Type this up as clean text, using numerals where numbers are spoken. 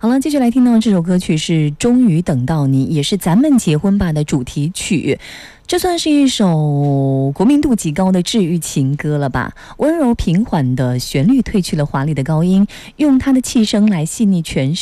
好了，继续来听到这首歌曲是《终于等到你》，也是咱们结婚吧的主题曲。这算是一首国民度极高的治愈情歌了吧？温柔平缓的旋律褪去了华丽的高音，用它的气声来细腻诠释